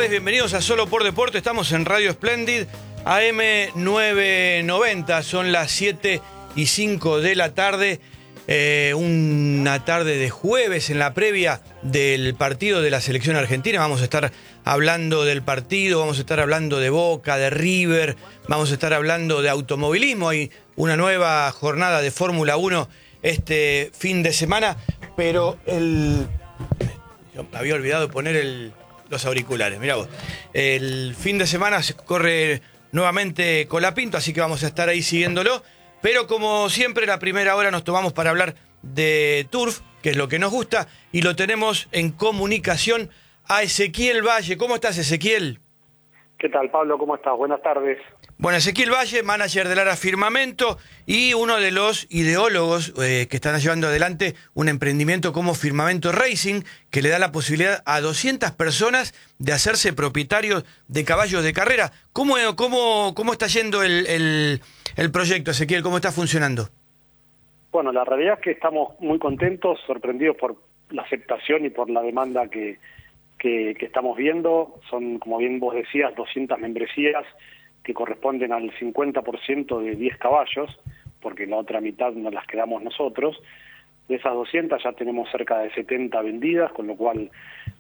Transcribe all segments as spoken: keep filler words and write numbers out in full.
tardes, bienvenidos a Solo por Deporte. Estamos en Radio Splendid, A M novecientos noventa. Son las siete y cinco de la tarde. Eh, una tarde de jueves en la previa del partido de la selección argentina. Vamos a estar hablando del partido, vamos a estar hablando de Boca, de River, vamos a estar hablando de automovilismo. Hay una nueva jornada de Fórmula uno este fin de semana, pero el... Yo me había olvidado de poner el... los auriculares, mirá vos. El fin de semana se corre nuevamente Colapinto, así que vamos a estar ahí siguiéndolo. Pero como siempre, la primera hora nos tomamos para hablar de Turf, que es lo que nos gusta, y lo tenemos en comunicación a Ezequiel Valle. ¿Cómo estás, Ezequiel? ¿Qué tal, Pablo? ¿Cómo estás? Buenas tardes. Bueno, Ezequiel Valle, manager del Lara Firmamento y uno de los ideólogos eh, que están llevando adelante un emprendimiento como Firmamento Racing, que le da la posibilidad a doscientas personas de hacerse propietarios de caballos de carrera. ¿Cómo, cómo, cómo está yendo el, el, el proyecto, Ezequiel? ¿Cómo está funcionando? Bueno, la realidad es que estamos muy contentos, sorprendidos por la aceptación y por la demanda que, que, que estamos viendo. Son, como bien vos decías, doscientas membresías que corresponden al cincuenta por ciento de diez caballos, porque la otra mitad nos las quedamos nosotros. De esas doscientas ya tenemos cerca de setenta vendidas, con lo cual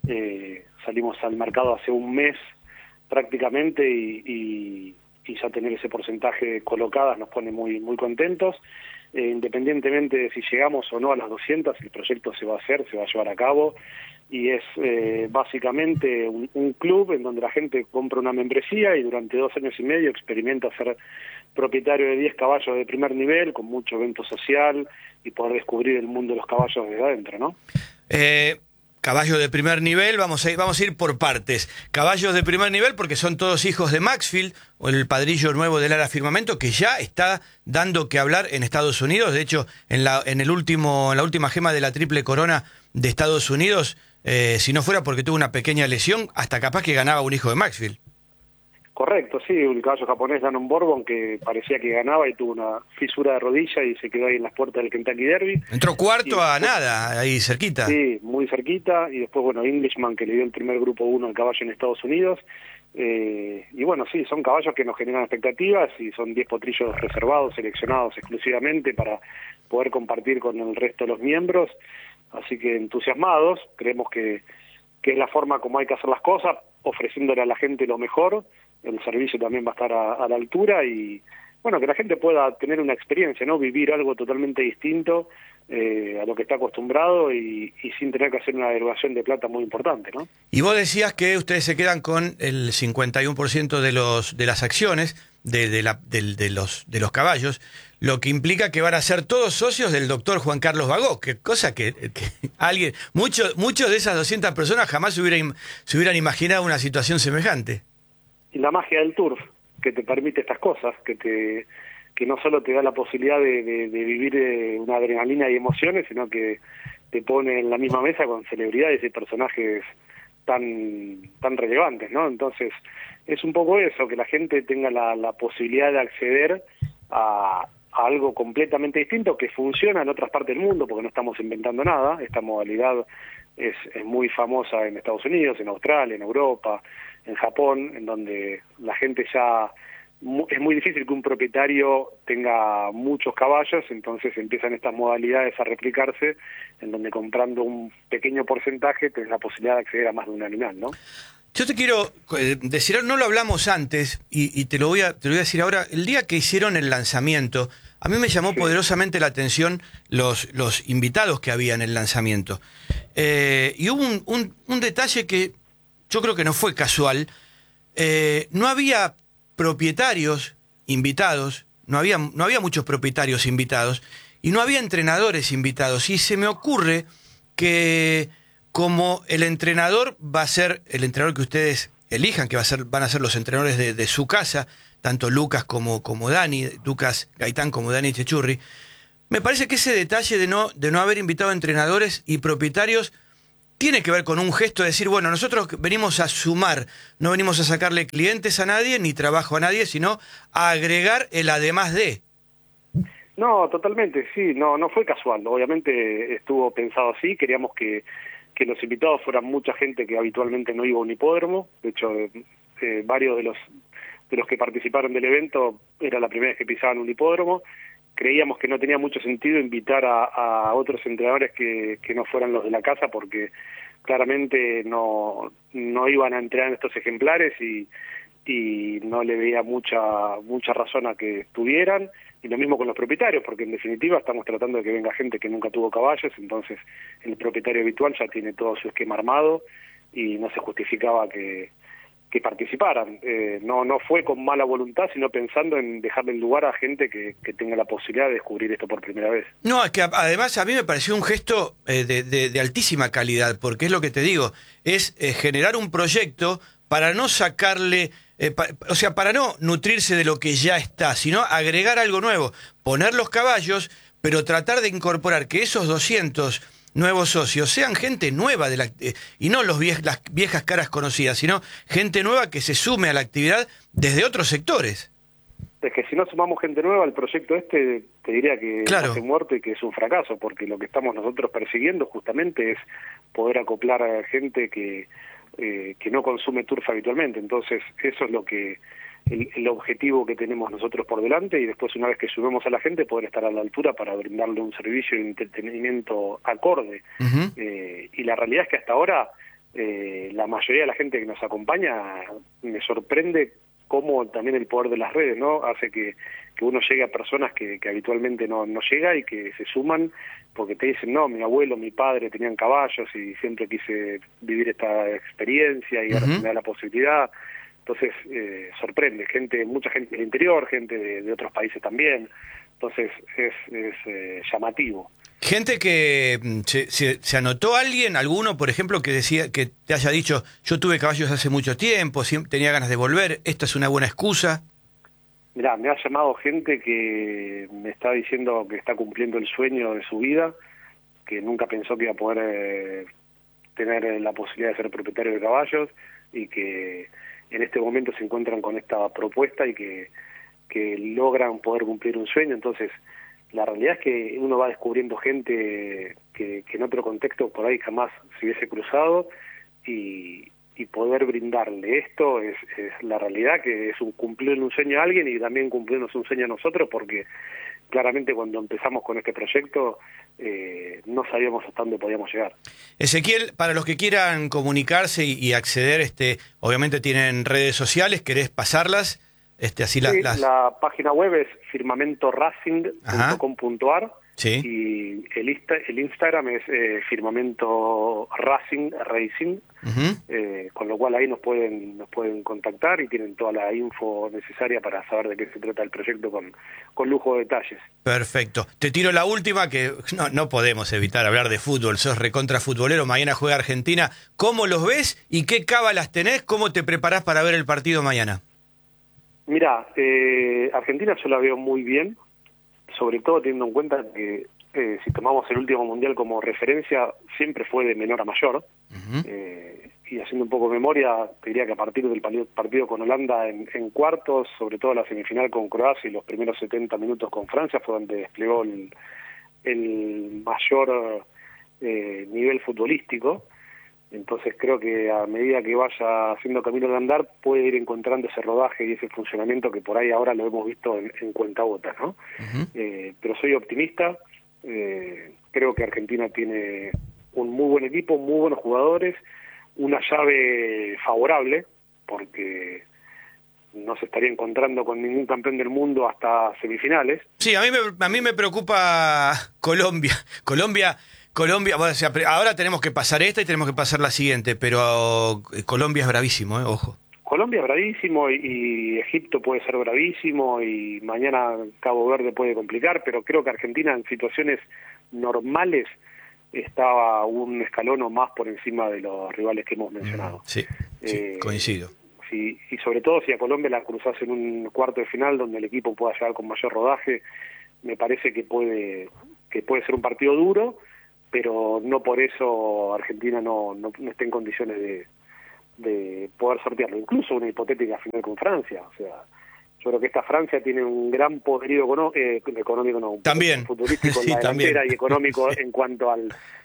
eh, salimos al mercado hace un mes prácticamente y, y, y ya tener ese porcentaje colocadas nos pone muy, muy contentos. Eh, independientemente de si llegamos o no a las doscientas, el proyecto se va a hacer, se va a llevar a cabo, y es eh, básicamente un, un club en donde la gente compra una membresía y durante dos años y medio experimenta ser propietario de diez caballos de primer nivel, con mucho evento social y poder descubrir el mundo de los caballos desde adentro, ¿no? Eh... Caballos de primer nivel, vamos a, ir, vamos a ir por partes. Caballos de primer nivel porque son todos hijos de Maxfield, o el padrillo nuevo del Lara Firmamento, que ya está dando que hablar en Estados Unidos. De hecho, en la, en el último, en la última gema de la Triple Corona de Estados Unidos, eh, si no fuera porque tuvo una pequeña lesión, hasta capaz que ganaba un hijo de Maxfield. Correcto, sí, el caballo japonés Danon Bourbon, que parecía que ganaba y tuvo una fisura de rodilla y se quedó ahí en las puertas del Kentucky Derby. Entró cuarto y después, a nada, ahí cerquita. Sí, muy cerquita, y después, bueno, Englishman, que le dio el primer grupo uno al caballo en Estados Unidos. Eh, y bueno, sí, son caballos que nos generan expectativas y son diez potrillos reservados, seleccionados exclusivamente para poder compartir con el resto de los miembros. Así que entusiasmados, creemos que, que es la forma como hay que hacer las cosas, ofreciéndole a la gente lo mejor. El servicio también va a estar a, a la altura y, bueno, que la gente pueda tener una experiencia, ¿no? Vivir algo totalmente distinto eh, a lo que está acostumbrado y, y sin tener que hacer una derogación de plata muy importante, ¿no? Y vos decías que ustedes se quedan con el cincuenta y uno por ciento de los de las acciones de, de, la, de, de, los, de los caballos, lo que implica que van a ser todos socios del doctor Juan Carlos Bagó, que cosa que, que alguien, muchos muchos de esas doscientas personas jamás se hubieran, se hubieran imaginado una situación semejante. Y la magia del turf, que te permite estas cosas, que te que no solo te da la posibilidad de, de, de vivir eh, una adrenalina y emociones, sino que te pone en la misma mesa con celebridades y personajes tan tan relevantes, ¿no? Entonces, es un poco eso, que la gente tenga la, la posibilidad de acceder a, a algo completamente distinto, que funciona en otras partes del mundo, porque no estamos inventando nada. Esta modalidad es, es muy famosa en Estados Unidos, en Australia, en Europa, en Japón, en donde la gente ya... Es muy difícil que un propietario tenga muchos caballos, entonces empiezan estas modalidades a replicarse, en donde comprando un pequeño porcentaje tenés la posibilidad de acceder a más de un animal, ¿no? Yo te quiero decir, no lo hablamos antes, y, y te, lo voy a, te lo voy a decir ahora. El día que hicieron el lanzamiento, a mí me llamó sí. poderosamente la atención los, los invitados que había en el lanzamiento. Eh, y hubo un, un, un detalle que yo creo que no fue casual. Eh, no había propietarios invitados, no había, no había muchos propietarios invitados, y no había entrenadores invitados. Y se me ocurre que como el entrenador va a ser el entrenador que ustedes elijan, que va a ser, van a ser los entrenadores de, de su casa, tanto Lucas como, como Dani, Lucas Gaitán como Dani Chechurri, me parece que ese detalle de no, de no haber invitado a entrenadores y propietarios tiene que ver con un gesto de decir, bueno, nosotros venimos a sumar, no venimos a sacarle clientes a nadie, ni trabajo a nadie, sino a agregar el además de. No, totalmente, sí, no, no fue casual, obviamente estuvo pensado así, queríamos que que los invitados fueran mucha gente que habitualmente no iba a un hipódromo. De hecho, eh, varios de los de los que participaron del evento era la primera vez que pisaban un hipódromo. Creíamos que no tenía mucho sentido invitar a, a otros entrenadores que, que no fueran los de la casa, porque claramente no, no iban a entrenar estos ejemplares y, y no le veía mucha mucha razón a que estuvieran. Y lo mismo con los propietarios, porque en definitiva estamos tratando de que venga gente que nunca tuvo caballos, entonces el propietario habitual ya tiene todo su esquema armado y no se justificaba que, que participaran. Eh, no no fue con mala voluntad, sino pensando en dejarle el lugar a gente que, que tenga la posibilidad de descubrir esto por primera vez. No, es que además a mí me pareció un gesto eh, de, de, de altísima calidad, porque es lo que te digo, es eh, generar un proyecto para no sacarle... Eh, pa, o sea, para no nutrirse de lo que ya está, sino agregar algo nuevo, poner los caballos, pero tratar de incorporar que esos doscientos nuevos socios sean gente nueva de la, eh, y no los vie las viejas caras conocidas, sino gente nueva que se sume a la actividad desde otros sectores. Es que si no sumamos gente nueva al proyecto este, te diría que claro. Hace muerto y que es un fracaso, porque lo que estamos nosotros persiguiendo justamente es poder acoplar a gente que Eh, que no consume turf habitualmente. Entonces eso es lo que el, el objetivo que tenemos nosotros por delante, y después, una vez que subimos a la gente, poder estar a la altura para brindarle un servicio de entretenimiento acorde. Uh-huh. eh, y la realidad es que hasta ahora eh, la mayoría de la gente que nos acompaña, me sorprende cómo también el poder de las redes, ¿no?, hace que, que uno llegue a personas que, que habitualmente no, no llega, y que se suman porque te dicen, no, mi abuelo, mi padre tenían caballos y siempre quise vivir esta experiencia y ahora uh-huh. me da la posibilidad. Entonces eh, sorprende, gente, mucha gente del interior, gente de, de otros países también. Entonces es, es eh, llamativo. Gente que se, se, se anotó, alguien, alguno, por ejemplo, que decía, que te haya dicho, yo tuve caballos hace mucho tiempo, siempre tenía ganas de volver, esta es una buena excusa. Mirá, me ha llamado gente que me está diciendo que está cumpliendo el sueño de su vida, que nunca pensó que iba a poder eh, tener la posibilidad de ser propietario de caballos, y que en este momento se encuentran con esta propuesta y que, que logran poder cumplir un sueño. Entonces, la realidad es que uno va descubriendo gente que, que en otro contexto por ahí jamás se hubiese cruzado, y, y poder brindarle esto es, es la realidad, que es un cumplir un sueño a alguien y también cumplirnos un sueño a nosotros, porque claramente cuando empezamos con este proyecto eh, no sabíamos hasta dónde podíamos llegar. Ezequiel, para los que quieran comunicarse y, y acceder, este, obviamente tienen redes sociales, ¿querés pasarlas? Este, así sí, las... La página web es firmamento racing punto com punto ar. Sí. Y el, insta, el Instagram es eh, Firmamento Racing, Racing, uh-huh. eh, con lo cual ahí nos pueden nos pueden contactar y tienen toda la info necesaria para saber de qué se trata el proyecto con, con lujo de detalles. Perfecto. Te tiro la última, que no, no podemos evitar hablar de fútbol, sos recontra futbolero, mañana juega Argentina. ¿Cómo los ves y qué cábalas tenés? ¿Cómo te preparás para ver el partido mañana? Mirá, eh, Argentina yo la veo muy bien, sobre todo teniendo en cuenta que eh, si tomamos el último mundial como referencia, siempre fue de menor a mayor. Uh-huh. eh, y haciendo un poco de memoria, te diría que a partir del partido con Holanda en, en cuartos, sobre todo la semifinal con Croacia y los primeros setenta minutos con Francia, fue donde desplegó el, el mayor eh, nivel futbolístico. Entonces creo que a medida que vaya haciendo camino de andar, puede ir encontrando ese rodaje y ese funcionamiento que por ahí ahora lo hemos visto en, en cuentagotas, ¿no? Uh-huh. eh, pero soy optimista, eh, creo que Argentina tiene un muy buen equipo, muy buenos jugadores, una llave favorable, porque no se estaría encontrando con ningún campeón del mundo hasta semifinales. Sí, a mí me, a mí me preocupa Colombia. Colombia... Colombia, bueno, o sea, ahora tenemos que pasar esta y tenemos que pasar la siguiente, pero Colombia es bravísimo, ¿eh? Ojo. Colombia es bravísimo y, y Egipto puede ser bravísimo y mañana Cabo Verde puede complicar, pero creo que Argentina en situaciones normales estaba un escalón o más por encima de los rivales que hemos mencionado. Sí, sí, eh, coincido. Sí, y sobre todo si a Colombia la cruzás en un cuarto de final donde el equipo pueda llegar con mayor rodaje, me parece que puede, que puede ser un partido duro, pero no por eso Argentina no, no, no está en condiciones de, de poder sortearlo. Incluso una hipotética final con Francia. O sea, yo creo que esta Francia tiene un gran poderío económico, eh, económico no, también. futbolístico en sí, la delantera también. y económico en cuanto al,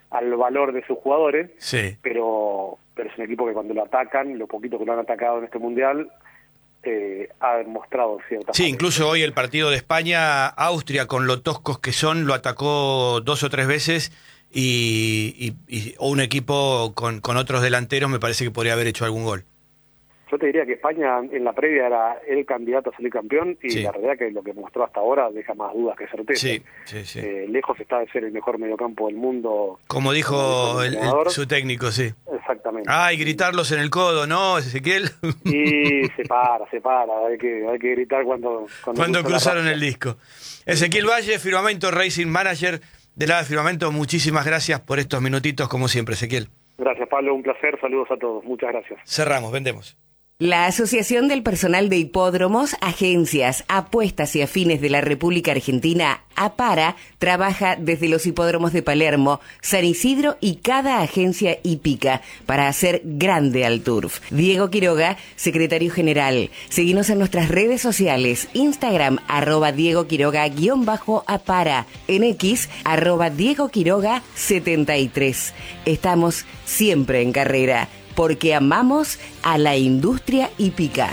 al valor de sus jugadores, Sí. pero, pero es un equipo que cuando lo atacan, lo poquito que lo han atacado en este Mundial, eh, ha demostrado cierta... Sí, incluso hoy el partido de España-Austria, con lo toscos que son, lo atacó dos o tres veces y, y, y o un equipo con, con otros delanteros me parece que podría haber hecho algún gol. Yo te diría que España en la previa era el candidato a salir campeón y Sí. la realidad que lo que mostró hasta ahora deja más dudas que certezas. Sí, sí, sí. Eh, lejos está de ser el mejor mediocampo del mundo. Como dijo, como el, el- entrenador. su técnico, sí. Exactamente. Ay, gritarlos en el codo, ¿no, Ezequiel? Y se para, se para, hay que, hay que gritar cuando... Cuando, Cuando cruza la cruzaron raya. el disco. Ezequiel Valle, Firmamento Racing Manager de la Firmamento, muchísimas gracias por estos minutitos, como siempre, Ezequiel. Gracias, Pablo, un placer, saludos a todos, muchas gracias. Cerramos, vendemos. La Asociación del Personal de Hipódromos, Agencias, Apuestas y Afines de la República Argentina, APARA, trabaja desde los hipódromos de Palermo, San Isidro y cada agencia hípica para hacer grande al turf. Diego Quiroga, secretario general. Seguinos en nuestras redes sociales, Instagram, arroba Diego Quiroga, guión bajo APARA, en X, arroba Diego Quiroga setenta y tres. Estamos siempre en carrera, porque amamos a la industria hípica.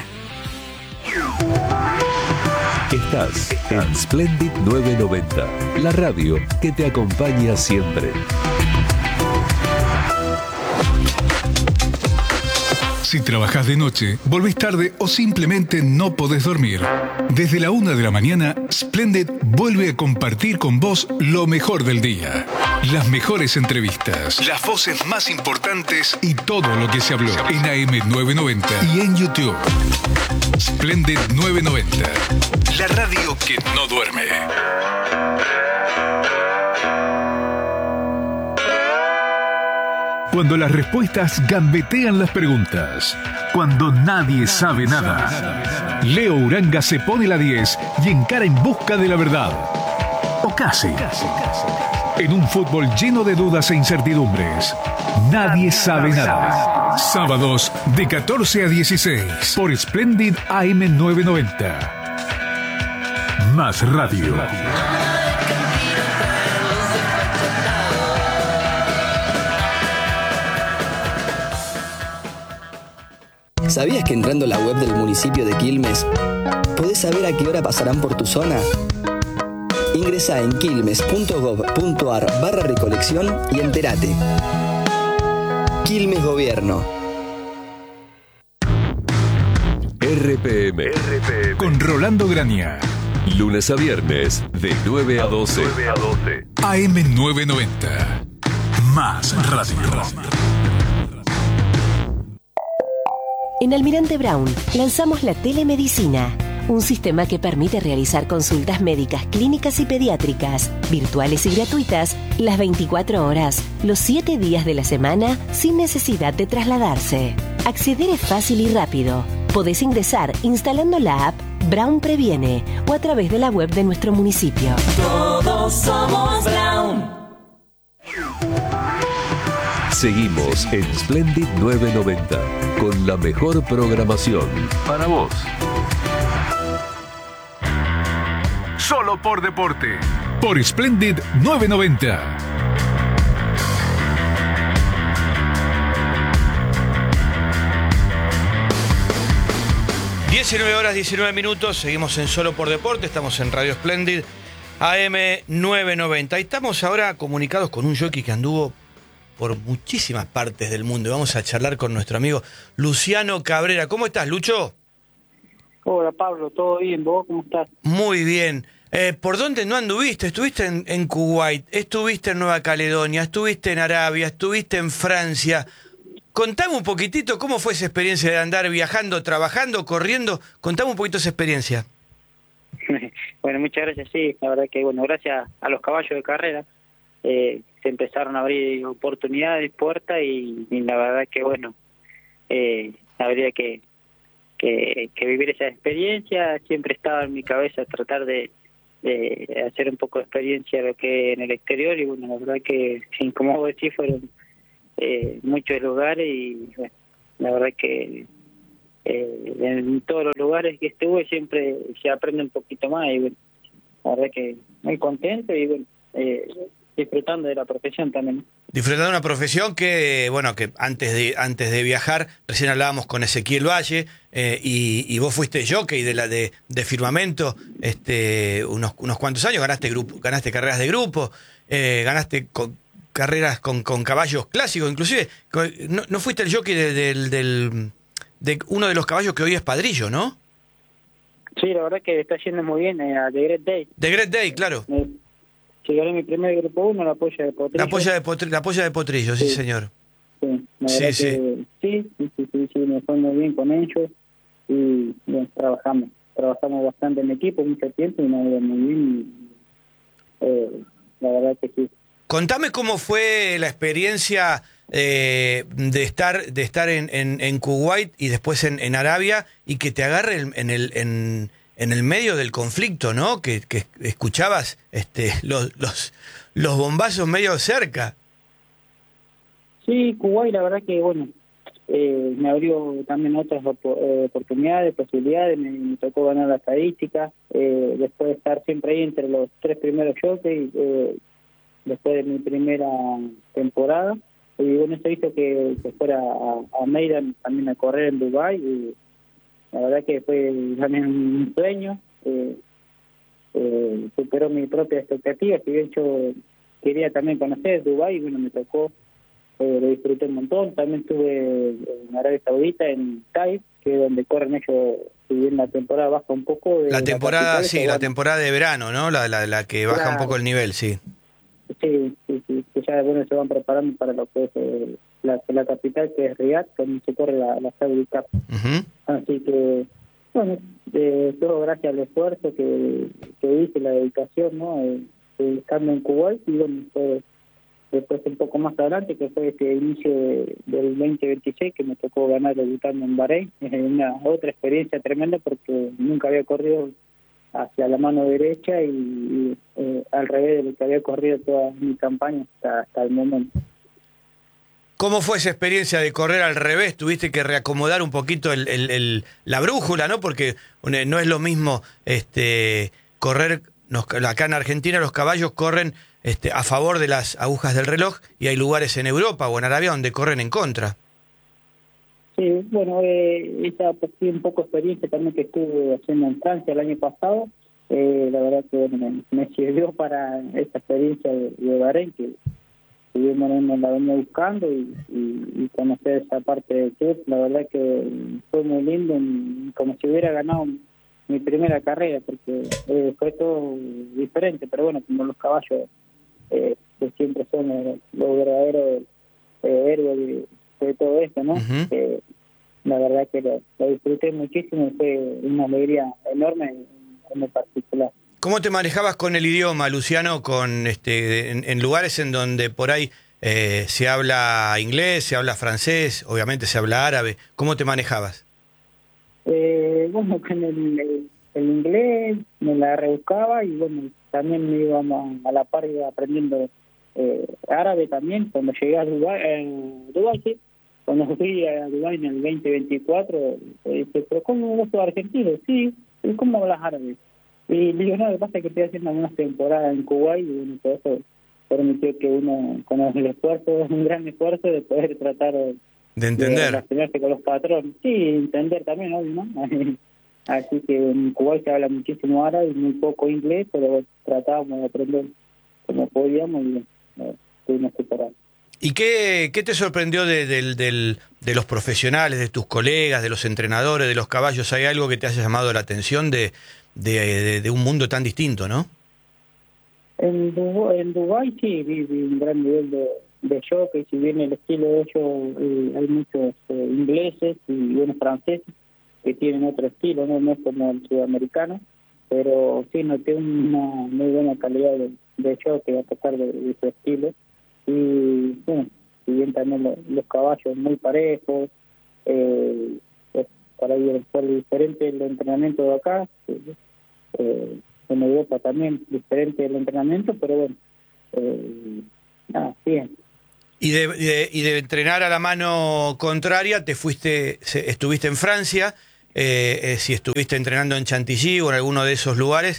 Estás en Splendid novecientos noventa, la radio que te acompaña siempre. Si trabajas de noche, volvés tarde o simplemente no podés dormir, desde la una de la mañana, Splendid vuelve a compartir con vos lo mejor del día. Las mejores entrevistas, las voces más importantes y todo lo que se habló en A M novecientos noventa y en YouTube. Splendid novecientos noventa, la radio que no duerme. Cuando las respuestas gambetean las preguntas. Cuando nadie sabe nada. Leo Uranga se pone la diez y encara en busca de la verdad. O casi. En un fútbol lleno de dudas e incertidumbres. Nadie sabe nada. Sábados de catorce a dieciséis por Splendid A M novecientos noventa. Más radio. ¿Sabías que entrando a la web del municipio de Quilmes podés saber a qué hora pasarán por tu zona? Ingresá en quilmes.gov.ar barra recolección y entérate. Quilmes Gobierno. R P M. Con Rolando Graña. Lunes a viernes de nueve a doce. A M novecientos noventa. Más radio. En Almirante Brown lanzamos la telemedicina, un sistema que permite realizar consultas médicas, clínicas y pediátricas, virtuales y gratuitas, las veinticuatro horas, los siete días de la semana, sin necesidad de trasladarse. Acceder es fácil y rápido. Podés ingresar instalando la app Brown Previene o a través de la web de nuestro municipio. Todos somos Brown. Seguimos en Splendid novecientos noventa con la mejor programación para vos. Solo por deporte. Por Splendid novecientos noventa. diecinueve horas, diecinueve minutos, seguimos en Solo por Deporte, estamos en Radio Splendid, A M novecientos noventa. Y estamos ahora comunicados con un jockey que anduvo por muchísimas partes del mundo. Vamos a charlar con nuestro amigo Luciano Cabrera. ¿Cómo estás, Lucho? Hola, Pablo, ¿todo bien? ¿Vos cómo estás? Muy bien. Eh, ¿Por dónde no anduviste? Estuviste en, en Kuwait, estuviste en Nueva Caledonia, estuviste en Arabia, estuviste en Francia. Contame un poquitito cómo fue esa experiencia de andar viajando, trabajando, corriendo. Contame un poquito esa experiencia. Bueno, muchas gracias, sí. La verdad que, bueno, gracias a los caballos de carrera eh, se empezaron a abrir oportunidades, puertas y, y la verdad que, bueno, eh, habría que, que, que vivir esa experiencia. Siempre estaba en mi cabeza tratar de, de hacer un poco de experiencia de lo que en el exterior y, bueno, la verdad que, sí, como vos decís, fueron eh, muchos lugares y, bueno, la verdad que Eh, en todos los lugares que estuve siempre se aprende un poquito más y bueno, la verdad que muy contento y bueno, eh, disfrutando de la profesión también. Disfrutando de una profesión que, bueno, que antes de antes de viajar, recién hablábamos con Ezequiel Valle, eh, y, y vos fuiste jockey de la de, de Firmamento este, unos, unos cuantos años, ganaste grupo, ganaste carreras de grupo, eh, ganaste con, carreras con, con caballos clásicos, inclusive, no, no fuiste el jockey de, de, del, de uno de los caballos que hoy es Padrillo, ¿no? Sí, la verdad que está yendo muy bien, eh, de Great Day. De Great Day, claro. Eh, Llegué a mi primer grupo uno, la polla de Potrillo. La polla de, potri, la polla de Potrillo, sí, sí señor. Sí, sí, sí. Que, sí, sí, sí, sí, sí, me fue muy bien con ellos y bien, trabajamos. Trabajamos bastante en equipo mucho tiempo y nos iba muy bien. Y, eh, la verdad que sí. Contame cómo fue la experiencia eh, de estar de estar en, en, en Kuwait y después en, en Arabia y que te agarre en, en el... En, en el medio del conflicto, ¿no? Que, que escuchabas este, los, los, los bombazos medio cerca. Sí, Kuwait, la verdad que, bueno, eh, me abrió también otras op- oportunidades, posibilidades, me, me tocó ganar la estadística, eh, después de estar siempre ahí entre los tres primeros jockeys, eh, después de mi primera temporada, y bueno, eso hizo que, que fuera a, a Meidan también a correr en Dubái, y la verdad que fue también un sueño, eh, eh, superó mi propia expectativa, si bien yo quería también conocer Dubái, bueno, me tocó, eh, lo disfruté un montón, también estuve en Arabia Saudita, en Taif, que es donde corren ellos, si bien la temporada baja un poco. La temporada, la sí, la bueno. temporada de verano, ¿no? La, la, la que baja claro. un poco el nivel, sí. Sí, sí, sí, que ya bueno se van preparando para lo que es eh, la, la capital, que es Riyadh, donde se corre la, la Saudi Cup. Uh-huh. Así que, bueno, eh, todo gracias al esfuerzo que, que hice, la dedicación, ¿no? Eh, eh, estando en Kuwait, y bueno, fue, después un poco más adelante, que fue este inicio de, del veinte veintiséis, que me tocó ganar debutando en Bahrein. Es una otra experiencia tremenda porque nunca había corrido hacia la mano derecha y, y eh, al revés de lo que había corrido toda mi campaña hasta, hasta el momento. ¿Cómo fue esa experiencia de correr al revés? Tuviste que reacomodar un poquito el, el, el, la brújula, ¿no? Porque no es lo mismo este, correr, nos, acá en Argentina los caballos corren este, a favor de las agujas del reloj y hay lugares en Europa o en Arabia donde corren en contra. Sí, bueno, eh, esa pues, sí, un poco experiencia también que estuve haciendo en Francia el año pasado, eh, la verdad que bueno, me, me sirvió para esa experiencia de, de Bahrein, que yo me la venía buscando y, y, y conocer esa parte del club, la verdad que fue muy lindo, como si hubiera ganado mi primera carrera, porque eh, fue todo diferente, pero bueno, como los caballos, eh, que siempre son los, los verdaderos eh, héroes de de todo esto, ¿no? Uh-huh. Eh, la verdad que lo, lo disfruté muchísimo y fue una alegría enorme en, en lo particular. ¿Cómo te manejabas con el idioma, Luciano, con este en, en lugares en donde por ahí eh, se habla inglés, se habla francés, obviamente se habla árabe? ¿Cómo te manejabas? Eh, bueno, con el, el, el inglés me la rebuscaba y bueno, también me íbamos a la par iba aprendiendo eh, árabe también. Cuando llegué a Dubái, eh, Dubái sí, cuando fui a Dubái en el veinte veinticuatro, eh, dice, ¿pero cómo vos sos argentino? Sí, ¿y cómo hablas árabe? Y digo, no, lo que pasa es que estoy haciendo algunas temporadas en Kuwait y bueno, todo eso permitió que uno, con el esfuerzo, un gran esfuerzo de poder tratar de, de entender, de relacionarse con los patrones. Sí, entender también, obvio, ¿no? Así que en Kuwait se habla muchísimo árabe y muy poco inglés, pero tratábamos de aprender como podíamos y eh, tuvimos que parar. ¿Y qué, qué te sorprendió de, de, de, de los profesionales, de tus colegas, de los entrenadores, de los caballos? ¿Hay algo que te haya llamado la atención de, de, de, de un mundo tan distinto, no? En, Dubái, en Dubái sí vi, vi un gran nivel de, de jockey, si bien el estilo de ellos, eh, hay muchos eh, ingleses y unos franceses que tienen otro estilo, no, no es como el sudamericano, pero sí noté una muy buena calidad de, de jockey a pesar de, de su estilo. Y bueno, si bien también los, los caballos muy parejos, eh, pues, para ir por diferente el entrenamiento de acá, eh, en Europa también diferente el entrenamiento, pero bueno, eh, nada, bien. Y de, de, y de entrenar a la mano contraria, te fuiste, estuviste en Francia, eh, eh, si estuviste entrenando en Chantilly o en alguno de esos lugares,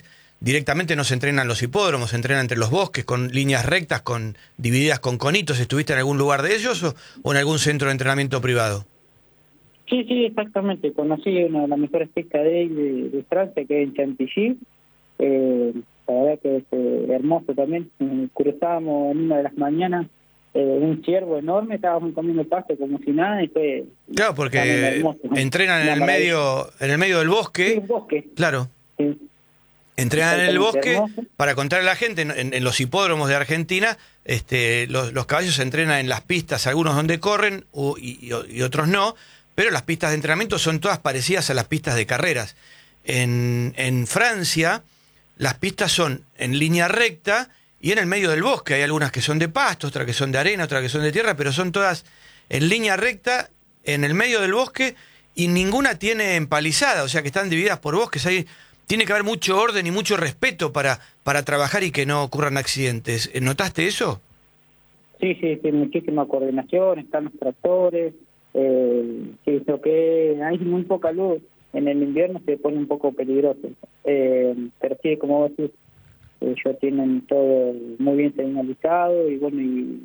directamente no se entrenan los hipódromos, se entrenan entre los bosques, con líneas rectas, con divididas con conitos. ¿Estuviste en algún lugar de ellos o, o en algún centro de entrenamiento privado? Sí, sí, exactamente. Conocí una de las mejores pistas de, de, de Francia, que es en Chantilly. Eh, la verdad que es eh, hermoso también. Eh, cruzábamos en una de las mañanas eh, un ciervo enorme, estábamos comiendo pasto como si nada y fue... Claro, porque hermoso, ¿no? Entrenan en el medio en el medio del bosque. Sí, un bosque. Claro. Sí. Entrenan en el bosque. Hermoso. Para contarle a la gente, en, en los hipódromos de Argentina, este, los, los caballos se entrenan en las pistas, algunos donde corren u, y, y otros no, pero las pistas de entrenamiento son todas parecidas a las pistas de carreras. En, en Francia, las pistas son en línea recta y en el medio del bosque. Hay algunas que son de pasto, otras que son de arena, otras que son de tierra, pero son todas en línea recta, en el medio del bosque, y ninguna tiene empalizada, o sea que están divididas por bosques. Ahí tiene que haber mucho orden y mucho respeto para, para trabajar y que no ocurran accidentes. ¿Notaste eso? Sí, sí, sí, muchísima coordinación, están los tractores, eh, sí, lo que hay muy poca luz. En el invierno se pone un poco peligroso, eh, pero sí, como vos decís, ellos tienen todo muy bien señalizado y bueno, y,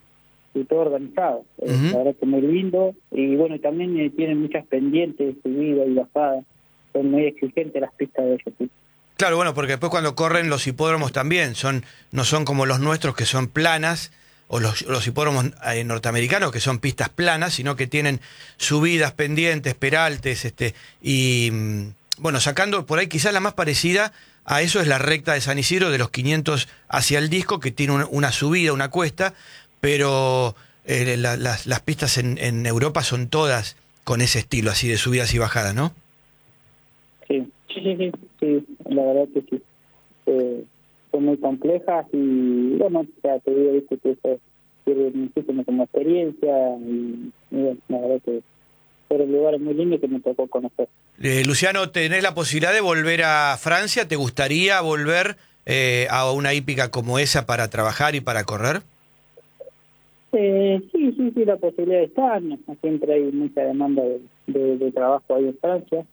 y todo organizado. Uh-huh. eh, la verdad que muy lindo, y bueno, también eh, tienen muchas pendientes, subida y bajada, son muy exigentes las pistas de ellos. ¿Sí? Claro, bueno, porque después cuando corren los hipódromos también, son no son como los nuestros que son planas, o los, los hipódromos eh, norteamericanos que son pistas planas, sino que tienen subidas, pendientes, peraltes, este y bueno, sacando por ahí quizás la más parecida a eso es la recta de San Isidro de los quinientos hacia el Disco, que tiene una, una subida, una cuesta, pero eh, la, las, las pistas en, en Europa son todas con ese estilo, así de subidas y bajadas, ¿no? Sí, sí, sí, sí, sí, la verdad que sí. Eh, son muy complejas y bueno, ya te digo, viste que eso sirve muchísimo como experiencia y, y bueno, la verdad que fueron lugares muy lindos que me tocó conocer. Eh, Luciano, ¿tenés la posibilidad de volver a Francia? ¿Te gustaría volver eh, a una hípica como esa para trabajar y para correr? Eh, sí, sí, sí, la posibilidad está. Siempre hay mucha demanda de, de, de trabajo ahí en Francia.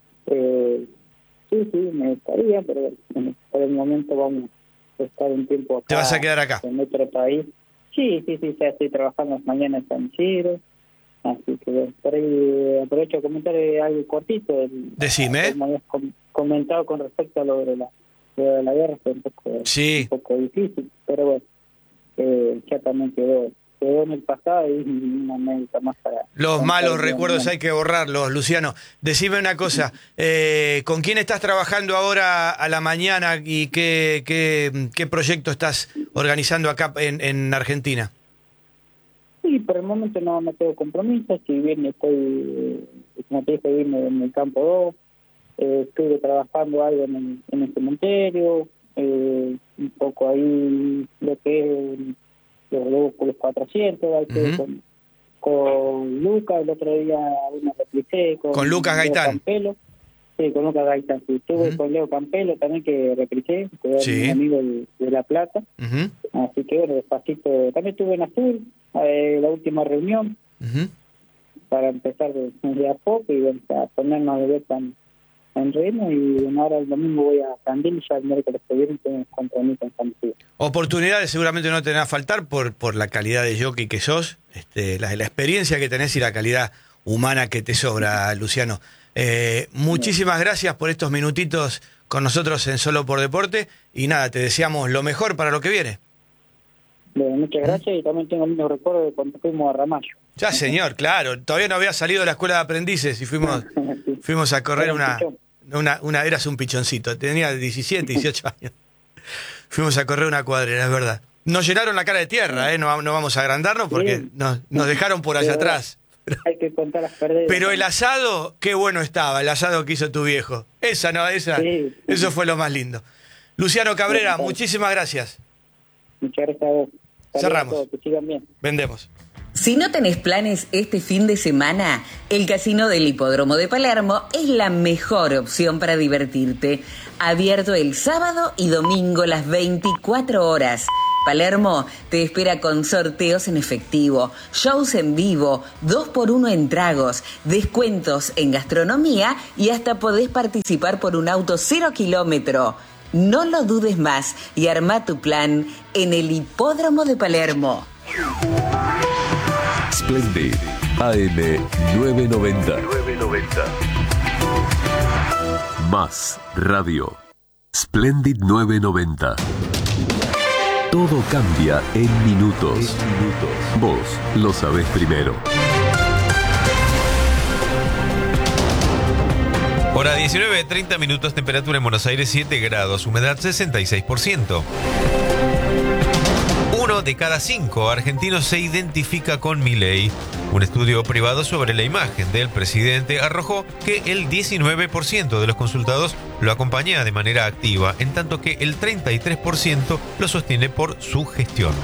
Eh, sí, sí, me gustaría, pero bueno, por el momento vamos a estar un tiempo acá. ¿Te vas a quedar acá? En otro país. Sí, sí, sí, ya estoy trabajando mañana en San Isidro. Así que bueno, por ahí aprovecho a comentar algo cortito. El, Decime. Como habías com- comentado con respecto a lo de la, lo de la guerra, fue un poco, sí. un poco difícil, pero bueno, eh, ya también quedó, quedó en el pasado y una anécdota más para... Los malos recuerdos hay que borrarlos, Luciano. Decime una cosa, eh, ¿con quién estás trabajando ahora a la mañana y qué, qué, qué proyecto estás organizando acá en, en Argentina? Sí, por el momento no, no tengo compromisos, si bien estoy, como te dije, vine en el campo dos, eh, estuve trabajando algo en el, en el cementerio, eh, un poco ahí lo que es los los cuatrocientos, uh-huh. con, con Lucas, el otro día una replicé con, con Lucas Gaitán. Campelo. Sí, con Lucas Gaitán, sí. Estuve uh-huh. con Leo Campelo también, que replicé, que es sí. un amigo de, de La Plata, uh-huh. así que bueno, despacito. También estuve en Azul, eh, la última reunión, uh-huh. para empezar de, de a poco y bueno, a ponernos de vuelta en, en ritmo, y bueno, ahora el domingo voy a Tandil y ya el miércoles que viene tengo compromiso en San Isidro. Oportunidades seguramente no te van a faltar por, por la calidad de jockey que sos, este, la, la experiencia que tenés y la calidad humana que te sobra, Luciano. Eh, muchísimas gracias por estos minutitos con nosotros en Solo por Deporte y nada, te deseamos lo mejor para lo que viene. Bien, muchas gracias, y también tengo lindos recuerdos de cuando fuimos a Ramallo. Ya, señor, claro, todavía no había salido de la escuela de aprendices y fuimos sí. fuimos a correr una, una, una, eras un pichoncito, tenía diecisiete, dieciocho años. Fuimos a correr una cuadrera, es verdad. Nos llenaron la cara de tierra, ¿eh? no, no vamos a agrandarnos porque sí. nos, nos dejaron por allá pero, atrás. Pero, hay que contar las pérdidas. Pero el asado, qué bueno estaba, el asado que hizo tu viejo. Esa no, esa, sí. Eso fue lo más lindo. Luciano Cabrera, sí, muchísimas gracias. Muchas gracias a vos. Cerramos. Todos, que sigan bien. Vendemos. Si no tenés planes este fin de semana, el Casino del Hipódromo de Palermo es la mejor opción para divertirte. Abierto el sábado y domingo las veinticuatro horas. Palermo te espera con sorteos en efectivo, shows en vivo, dos por uno en tragos, descuentos en gastronomía y hasta podés participar por un auto cero kilómetro. No lo dudes más y arma tu plan en el Hipódromo de Palermo. Splendid A M novecientos noventa. Más radio. Splendid novecientos noventa. Todo cambia en minutos. Vos lo sabés primero. Hora diecinueve, treinta minutos, temperatura en Buenos Aires siete grados, humedad sesenta y seis por ciento. Uno de cada cinco argentinos se identifica con Milei. Un estudio privado sobre la imagen del presidente arrojó que el diecinueve por ciento de los consultados lo acompaña de manera activa, en tanto que el treinta y tres por ciento lo sostiene por su gestión.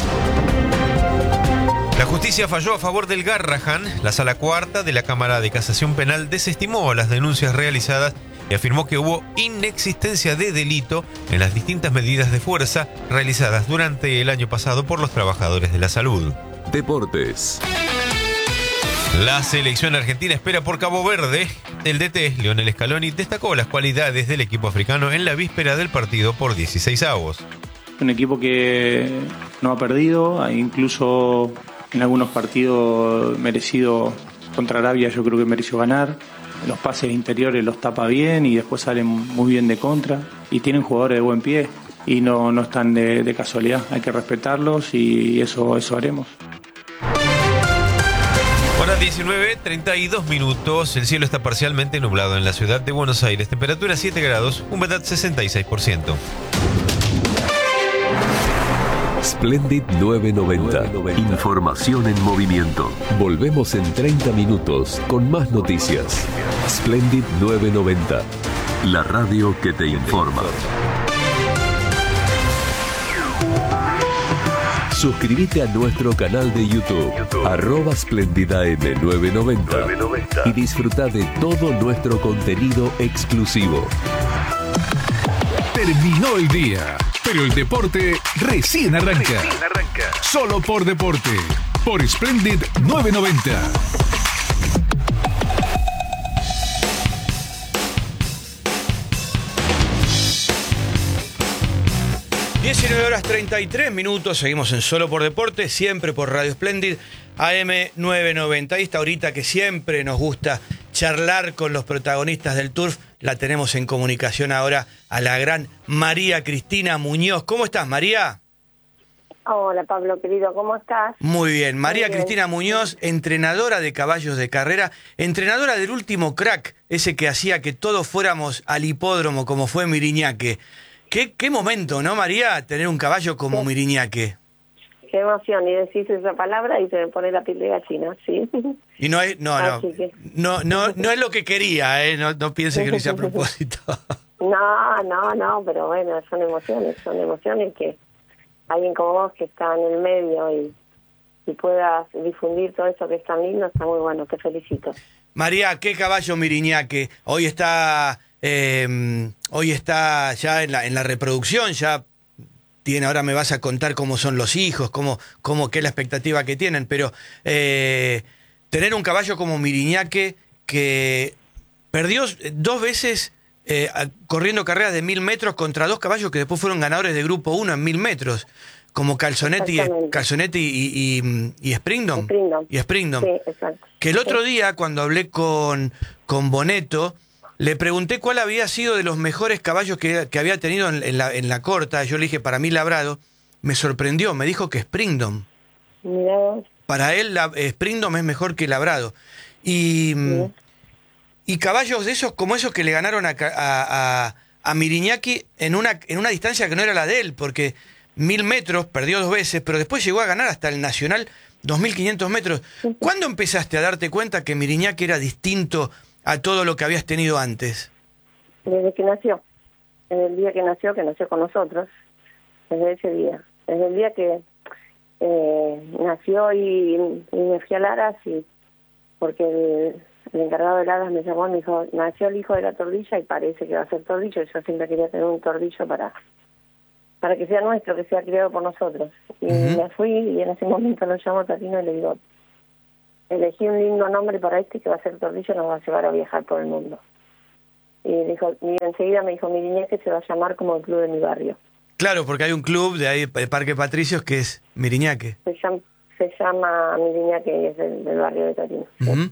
La justicia falló a favor del Garrahan. La sala cuarta de la Cámara de Casación Penal desestimó las denuncias realizadas y afirmó que hubo inexistencia de delito en las distintas medidas de fuerza realizadas durante el año pasado por los trabajadores de la salud. Deportes. La selección argentina espera por Cabo Verde. El D T, Lionel Scaloni, destacó las cualidades del equipo africano en la víspera del partido por dieciséis avos. Un equipo que no ha perdido, incluso en algunos partidos merecido contra Arabia, yo creo que mereció ganar. Los pases interiores los tapa bien y después salen muy bien de contra. Y tienen jugadores de buen pie y no, no están de, de casualidad. Hay que respetarlos y eso, eso haremos. Hora diecinueve, treinta y dos minutos. El cielo está parcialmente nublado en la ciudad de Buenos Aires. Temperatura siete grados, humedad sesenta y seis por ciento. Splendid novecientos noventa. Información en movimiento. Volvemos en treinta minutos con más noticias. Splendid novecientos noventa. La radio que te informa. Suscríbete a nuestro canal de YouTube, arroba Splendid A M novecientos noventa, y disfruta de todo nuestro contenido exclusivo. Terminó el día, pero el deporte recién arranca. Recién arranca. Solo por Deporte, por Splendid novecientos noventa. diecinueve horas treinta y tres minutos, seguimos en Solo por Deporte, siempre por Radio Splendid, A M novecientos noventa. Ahí está ahorita que siempre nos gusta charlar con los protagonistas del turf. La tenemos en comunicación ahora a la gran María Cristina Muñoz. ¿Cómo estás, María? Hola, Pablo, querido, ¿cómo estás? Muy bien. María Muy bien. Cristina Muñoz, entrenadora de caballos de carrera, entrenadora del último crack, ese que hacía que todos fuéramos al hipódromo como fue Miriñaque. ¿Qué, qué momento, ¿no, María? Tener un caballo como sí. Miriñaque. Qué emoción, y decís esa palabra y se me pone la piel de gallina, sí. Y no es, no, no, que... no, no, no es lo que quería, ¿eh? No, no piense que lo hice a propósito. No, no, no, pero bueno, son emociones, son emociones que alguien como vos que está en el medio y, y puedas difundir todo eso que es tan lindo, está muy bueno, te felicito. María, ¿qué caballo Miriñaque? Hoy está... Eh, hoy está ya en la, en la reproducción, ya tiene, ahora me vas a contar cómo son los hijos, cómo, cómo qué es la expectativa que tienen, pero eh, tener un caballo como Miriñaque que perdió dos veces eh, corriendo carreras de mil metros contra dos caballos que después fueron ganadores de grupo uno en mil metros, como Calzonetti, Calzonetti y, y, y Springdom. Springdom. Y Springdom. Sí, exacto. Que el otro día, cuando hablé con, con Boneto, le pregunté cuál había sido de los mejores caballos que, que había tenido en, en, la, en la corta. Yo le dije, para mí Labrado. Me sorprendió, me dijo que Springdom. Mirá. Para él, la, Springdom es mejor que Labrado. Y, y caballos de esos, como esos que le ganaron a, a, a, a Miriñaque en una, en una distancia que no era la de él, porque mil metros perdió dos veces, pero después llegó a ganar hasta el Nacional dos mil quinientos metros. ¿Cuándo empezaste a darte cuenta que Miriñaque era distinto a todo lo que habías tenido antes? Desde que nació, desde el día que nació, que nació con nosotros, desde ese día, desde el día que eh, nació y, y me fui a Laras, y porque el, el encargado de Laras me llamó y me dijo, nació el hijo de la tordilla y parece que va a ser tordillo, yo siempre quería tener un tordillo para para que sea nuestro, que sea criado por nosotros. Y uh-huh. me fui y en ese momento lo llamó Tatino y le digo, elegí un lindo nombre para este que va a ser tordillo, nos va a llevar a viajar por el mundo. Y, dijo, y enseguida me dijo, Miriñaque se va a llamar como el club de mi barrio. Claro, porque hay un club de ahí, el Parque Patricios, que es Miriñaque. Se llama, se llama Miriñaque, es del, del barrio de Torino. Uh-huh. Sí.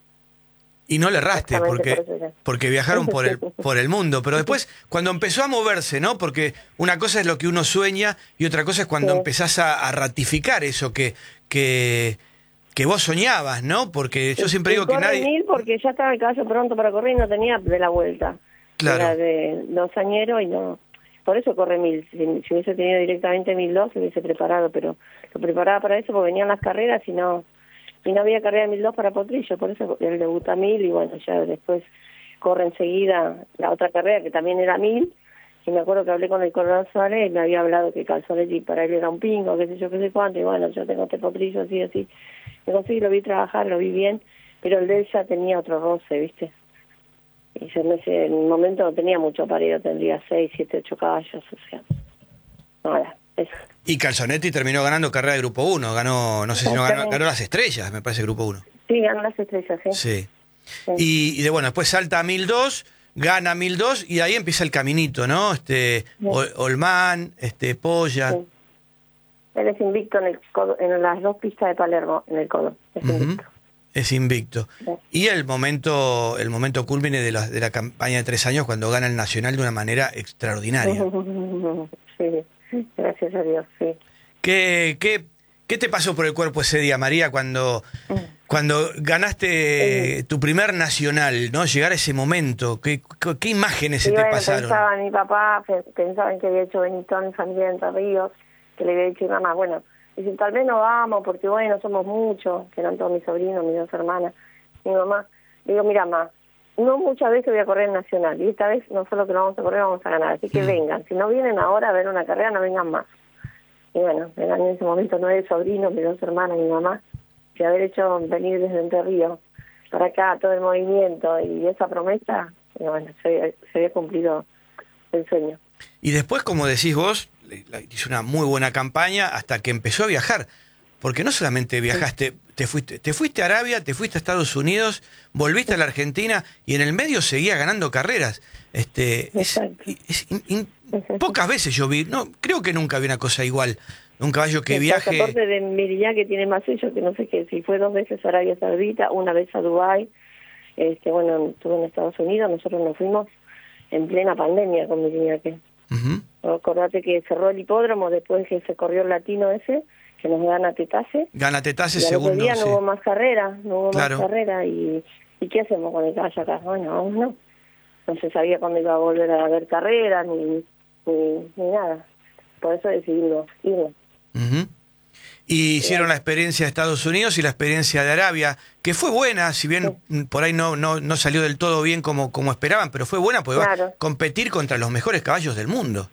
Y no le erraste, porque, por eso porque viajaron por el, por el mundo. Pero después, cuando empezó a moverse, ¿no? Porque una cosa es lo que uno sueña y otra cosa es cuando sí. empezás a, a ratificar eso que, que, que vos soñabas, ¿no? Porque yo siempre digo que nadie... mil porque ya estaba el caballo pronto para correr y no tenía de la vuelta. Claro. Era de dos añeros y no... Por eso corre mil. Si, si hubiese tenido directamente mil dos, se hubiese preparado, pero lo preparaba para eso porque venían las carreras y no y no había carrera de mil dos para Potrillo, por eso él debuta mil y bueno, ya después corre enseguida la otra carrera que también era mil y me acuerdo que hablé con el corredor Suárez y me había hablado que Calzonetti para él era un pingo, qué sé yo, qué sé cuánto, y bueno, yo tengo este Potrillo así, así. Me conseguí, lo vi trabajar, lo vi bien, pero el de él ya tenía otro roce, ¿viste? Y yo en ese momento no tenía mucho pareo, tendría seis, siete, ocho caballos, o sea, nada, eso. Y Calzonetti terminó ganando carrera de Grupo uno, ganó, no sé si no ganó, ganó las estrellas, me parece, Grupo uno. Sí, ganó las estrellas, sí. Sí. sí. Y, y de bueno, después salta a mil dos, gana mil dos y ahí empieza el caminito, ¿no? Este, sí. Olmán, este, Polla. Sí. Él es invicto en el codo, en las dos pistas de Palermo, en el codo, es uh-huh. invicto. Es invicto. Sí. Y el momento el momento cúlmine de la, de la campaña de tres años cuando gana el Nacional de una manera extraordinaria. Sí, gracias a Dios, sí. ¿Qué, qué, qué te pasó por el cuerpo ese día, María, cuando, mm. cuando ganaste sí. tu primer Nacional, ¿no? Llegar a ese momento, ¿qué, qué, qué imágenes sí, se te bueno, pasaron? Pensaba en mi papá, pensaba en que había hecho Benitón en familia de Entre Ríos, que le había dicho a mi mamá, bueno, dice, tal vez no vamos, porque bueno, somos muchos, que eran todos mis sobrinos, mis dos hermanas, mi mamá. Digo, mira, mamá, no muchas veces voy a correr en Nacional, y esta vez no solo que lo vamos a correr, vamos a ganar, así que mm. vengan, si no vienen ahora a ver una carrera, no vengan más. Y bueno, eran en ese momento nueve sobrinos, mis dos hermanas y mi mamá, y haber hecho venir desde Entre Ríos para acá todo el movimiento y esa promesa, y bueno, se, se había cumplido el sueño. Y después, como decís vos, hizo una muy buena campaña hasta que empezó a viajar, porque no solamente viajaste, te fuiste, te fuiste a Arabia, te fuiste a Estados Unidos, volviste a la Argentina y en el medio seguía ganando carreras. Este, es, es, in, in, pocas veces yo vi, no, creo que nunca vi una cosa igual, un caballo que el viaje. El pasaporte de Miriñaque que tiene más sellos, que no sé qué, si fue dos veces a Arabia Saudita, una vez a Dubái, este, bueno, estuvo en Estados Unidos, nosotros nos fuimos en plena pandemia con Miriñaque. Uh-huh. Acordate que cerró el hipódromo después que se corrió el latino ese, que nos gana Tetase. Gana Tetase y segundo. Y día sí. no hubo más carrera, no hubo claro. más carrera. Y, ¿Y qué hacemos con el caballo acá? Bueno, aún no. No se sabía cuándo iba a volver a haber carreras, ni, ni, ni nada. Por eso decidimos irnos. Uh-huh. Y hicieron la experiencia de Estados Unidos y la experiencia de Arabia, que fue buena, si bien sí. por ahí no, no, no salió del todo bien como, como esperaban, pero fue buena porque claro. va a competir contra los mejores caballos del mundo.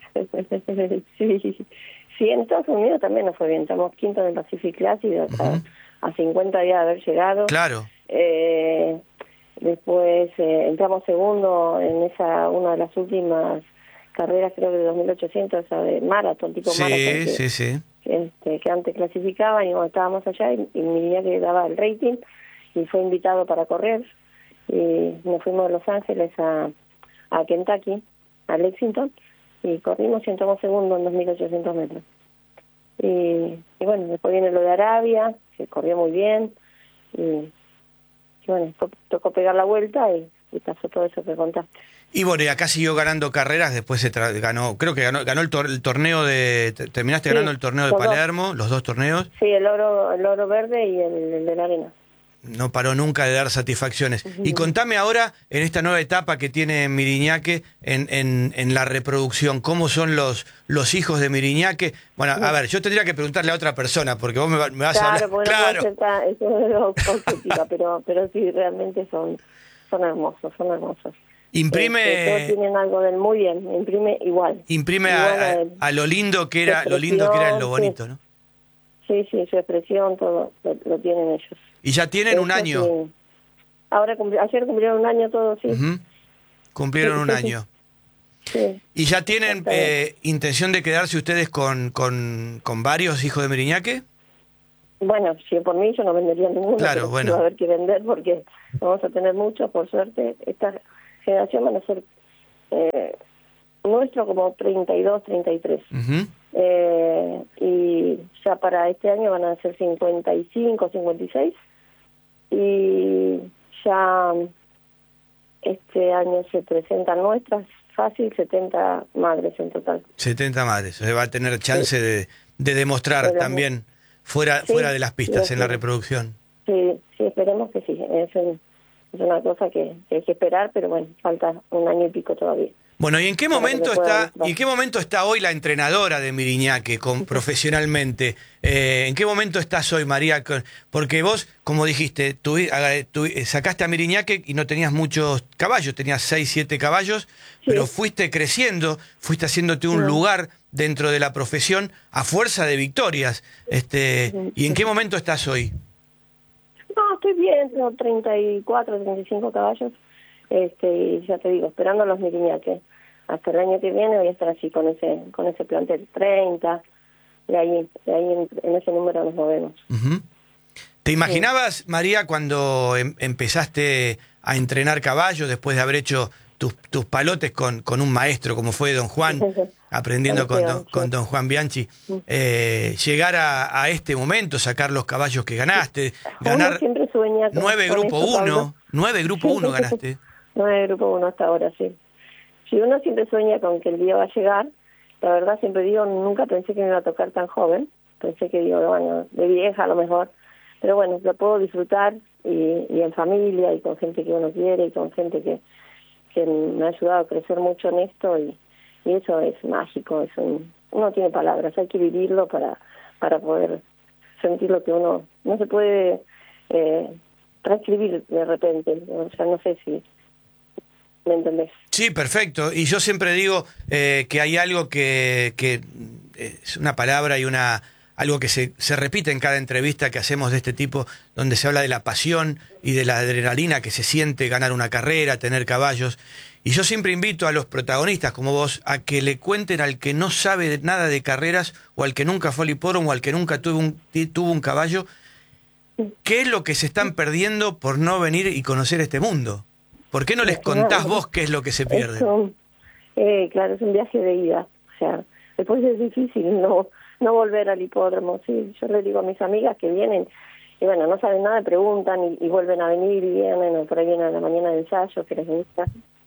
Sí, sí, en Estados Unidos también nos fue bien. Estamos quinto en el Pacific Classic, uh-huh. a, a cincuenta días de haber llegado. Claro. Eh, después eh, entramos segundo en esa una de las últimas carreras, creo que de dos mil ochocientos, esa de maratón, tipo sí, maratón. Sí, sí, sí. Este, que antes clasificaban y bueno, estábamos allá y, y mi niña que daba el rating y fue invitado para correr y nos fuimos de Los Ángeles a, a Kentucky, a Lexington y corrimos y entramos segundo en dos mil ochocientos metros y, y bueno, después viene lo de Arabia, que corrió muy bien y, y bueno, tocó pegar la vuelta y, y pasó todo eso que contaste. Y bueno, y acá siguió ganando carreras, después se tra- ganó, creo que ganó, ganó el, tor- el torneo de, terminaste sí, ganando el torneo de Palermo, dos. los dos torneos. Sí, el oro, el oro verde y el, el de la arena. No paró nunca de dar satisfacciones. Uh-huh. Y contame ahora, en esta nueva etapa que tiene Miriñaque, en, en, en la reproducción, ¿cómo son los, los hijos de Miriñaque? Bueno, a ver, yo tendría que preguntarle a otra persona, porque vos me, me vas claro, a hablar... Claro, porque eso es objetiva, pero, pero sí, realmente son, son hermosos, son hermosos. Imprime... Este, todos tienen algo del muy bien, imprime igual. Imprime igual a, a, a lo lindo que era, lo lindo que era lo bonito, sí. ¿no? Sí, sí, su expresión, todo, lo, lo tienen ellos. Y ya tienen Eso un año. Sí. Ahora, ayer cumplieron un año todos, sí. Uh-huh. Cumplieron sí, un sí, año. Sí. ¿Y ya tienen eh, intención de quedarse ustedes con, con, con varios hijos de Miriñaque? Bueno, si por mí yo no vendería ninguno. Claro, bueno. Va a haber que vender porque vamos a tener muchos, por suerte. Esta, generación van a ser eh, nuestro como treinta y dos, treinta y tres. Uh-huh. Eh, y ya para este año van a ser cincuenta y cinco, cincuenta y seis. Y ya este año se presentan nuestras, fácil, setenta madres en total. setenta madres. Se va a tener chance sí. de, de demostrar de también fuera, sí, fuera de las pistas sí, en la reproducción. Sí, sí, esperemos que sí. Es, un, es una cosa que, que hay que esperar, pero bueno, falta un año y pico todavía. Bueno, ¿y en qué momento está y en qué momento está hoy la entrenadora de Miriñaque con, profesionalmente? Eh, ¿En qué momento estás hoy, María? Porque vos, como dijiste, tú, tú sacaste a Miriñaque y no tenías muchos caballos, tenías seis, siete caballos, sí. pero fuiste creciendo, fuiste haciéndote un sí. lugar dentro de la profesión a fuerza de victorias. Este, sí. ¿Y en qué momento estás hoy? No, estoy bien, tengo treinta y cuatro, treinta y cinco caballos. Este, y ya te digo, esperando a los Miriñaque. Hasta el año que viene voy a estar así con ese con ese plantel treinta, y ahí, y ahí en, en ese número nos movemos. Uh-huh. ¿Te imaginabas, sí. María, cuando em, empezaste a entrenar caballos después de haber hecho tus, tus palotes con, con un maestro como fue Don Juan, aprendiendo con don, con don Juan Bianchi, eh, llegar a, a este momento, sacar los caballos que ganaste, ganar siempre sueña con, nueve con grupo uno, nueve grupo uno ganaste? Nueve grupo uno hasta ahora, sí. Si uno siempre sueña con que el día va a llegar, la verdad siempre digo, nunca pensé que me iba a tocar tan joven, pensé que digo, bueno, de vieja a lo mejor, pero bueno, lo puedo disfrutar y, y en familia y con gente que uno quiere y con gente que, que me ha ayudado a crecer mucho en esto y, y eso es mágico, es un, uno tiene palabras, hay que vivirlo para, para poder sentir lo que uno no se puede eh, transcribir de repente, o sea, no sé si ¿me entendés? Sí, perfecto. Y yo siempre digo eh, que hay algo que, que es una palabra y una algo que se, se repite en cada entrevista que hacemos de este tipo, donde se habla de la pasión y de la adrenalina que se siente ganar una carrera, tener caballos. Y yo siempre invito a los protagonistas como vos a que le cuenten al que no sabe nada de carreras o al que nunca fue al hipódromo o al que nunca tuvo un, tuvo un caballo, qué es lo que se están perdiendo por no venir y conocer este mundo. ¿Por qué no les contás vos qué es lo que se pierde? Es un, eh, claro, es un viaje de ida. O sea, después es difícil no no volver al hipódromo. Sí, yo les digo a mis amigas que vienen y bueno, no saben nada, preguntan y, y vuelven a venir y vienen, o por ahí vienen a la mañana de ensayo, que les gusta.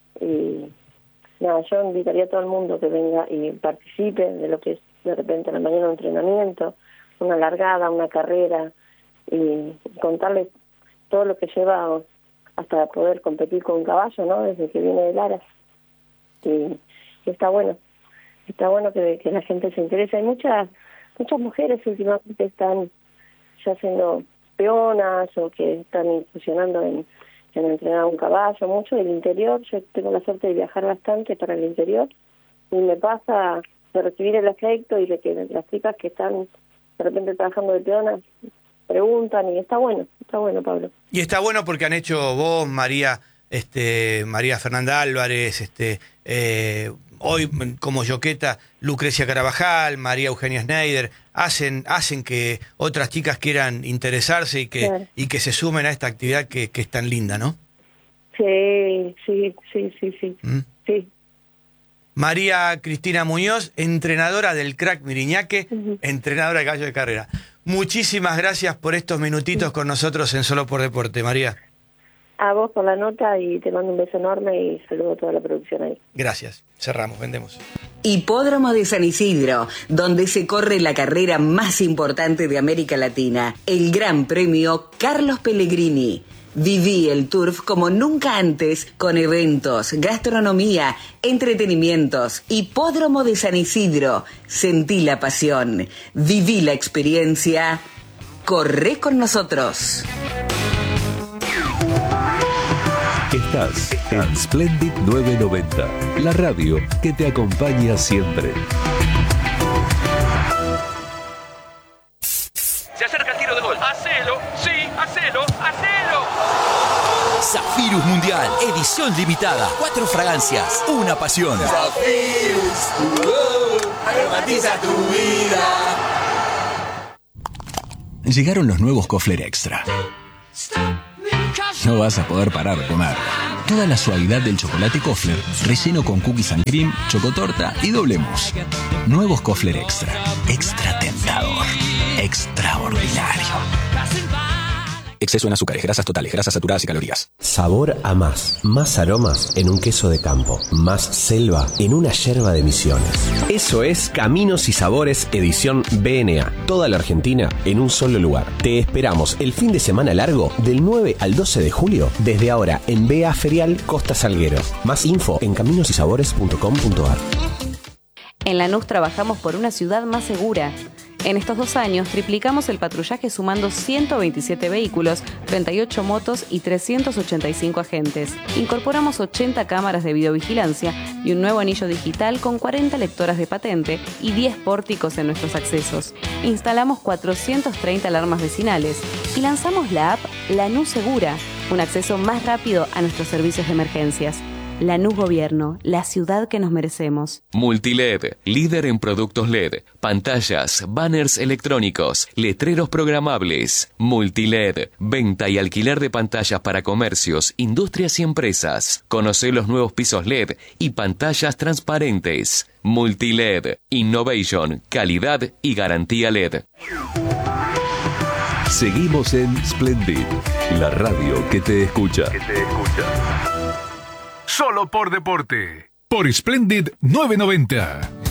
Y nada, yo invitaría a todo el mundo que venga y participe de lo que es de repente a la mañana un entrenamiento, una largada, una carrera, y, y contarles todo lo que lleva hasta poder competir con un caballo, ¿no? Desde que viene de Laras. Y, y está bueno, está bueno que, que la gente se interese. Hay muchas muchas mujeres últimamente que están ya siendo peonas o que están incursionando en, en entrenar un caballo, mucho del interior. Yo tengo la suerte de viajar bastante para el interior y me pasa de recibir el afecto y de que las chicas que están de repente trabajando de peonas preguntan y está bueno, está bueno, Pablo. Y está bueno porque han hecho vos, María, este, María Fernanda Álvarez, este, eh, hoy como yoqueta Lucrecia Carabajal, María Eugenia Schneider, hacen, hacen que otras chicas quieran interesarse y que, claro. y que se sumen a esta actividad que, que es tan linda, ¿no? Sí, sí, sí, sí, sí, ¿Mm? sí. María Cristina Muñoz, entrenadora del Crack Miriñaque, uh-huh. entrenadora de caballo de carrera. Muchísimas gracias por estos minutitos con nosotros en Solo por Deporte, María. A vos por la nota y te mando un beso enorme y saludo a toda la producción ahí. Gracias. Cerramos, vendemos. Hipódromo de San Isidro, donde se corre la carrera más importante de América Latina, el Gran Premio Carlos Pellegrini. Viví el Turf como nunca antes, con eventos, gastronomía, entretenimientos. Hipódromo de San Isidro. Sentí la pasión. Viví la experiencia. Corre con nosotros. Estás en Splendid novecientos noventa, la radio que te acompaña siempre. Se acerca el tiro de gol. ¡Hacelo! ¡Sí! ¡Hacelo! ¡Hacelo! Zafirus Mundial, edición limitada. Cuatro fragancias, una pasión. Zafirus, uh, aromatiza tu vida. Llegaron los nuevos Kofler Extra. No vas a poder parar de comer. Toda la suavidad del chocolate Kofler, relleno con cookies and cream, chocotorta y doble mousse. Nuevos Kofler Extra. Extra tentador. Extraordinario. Exceso en azúcares, grasas totales, grasas saturadas y calorías. Sabor a más. Más aromas en un queso de campo. Más selva en una yerba de Misiones. Eso es Caminos y Sabores edición B N A. Toda la Argentina en un solo lugar. Te esperamos el fin de semana largo del nueve al doce de julio desde ahora en B A Ferial Costa Salguero. Más info en caminos y sabores punto com punto a r. En Lanús trabajamos por una ciudad más segura. En estos dos años triplicamos el patrullaje sumando ciento veintisiete vehículos, treinta y ocho motos y trescientos ochenta y cinco agentes. Incorporamos ochenta cámaras de videovigilancia y un nuevo anillo digital con cuarenta lectoras de patente y diez pórticos en nuestros accesos. Instalamos cuatrocientas treinta alarmas vecinales y lanzamos la app Lanús Segura, un acceso más rápido a nuestros servicios de emergencias. Lanús Gobierno, la ciudad que nos merecemos. Multiled, líder en productos L E D, pantallas, banners electrónicos, letreros programables. Multiled, venta y alquiler de pantallas para comercios, industrias y empresas. Conoce los nuevos pisos L E D y pantallas transparentes. Multiled, innovation, calidad y garantía L E D. Seguimos en Splendid, la radio que te escucha. Que te escucha. Solo por deporte. Por Splendid novecientos noventa.